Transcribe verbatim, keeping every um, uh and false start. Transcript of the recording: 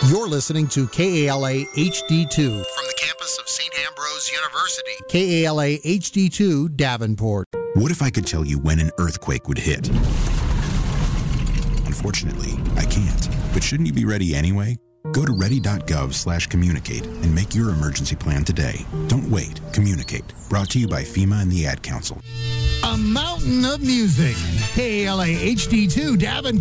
You're listening to K A L A H D two from the campus of Saint Ambrose University. K A L A H D two Davenport. What if I could tell you when an earthquake would hit? Unfortunately, I can't. But shouldn't you be ready anyway? Go to ready.gov slash communicate and make your emergency plan today. Don't wait. Communicate. Brought to you by FEMA and the Ad Council. A mountain of music. K A L A H D two Davenport.